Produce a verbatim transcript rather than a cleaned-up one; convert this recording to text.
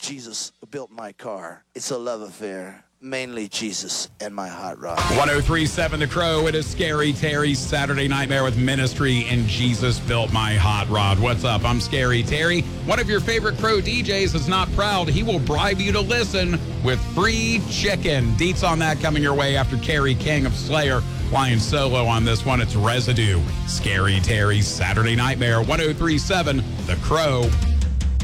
Jesus built my car. It's a love affair. Mainly Jesus and my hot rod. one oh three point seven The Crow. It is Scary Terry's Saturday Nightmare with Ministry and Jesus Built My Hot Rod. What's up? I'm Scary Terry. One of your favorite Crow D Js is not proud. He will bribe you to listen with free chicken. Deets on that coming your way after Kerry King of Slayer flying solo on this one. It's Residue. Scary Terry's Saturday Nightmare. one oh three point seven The Crow.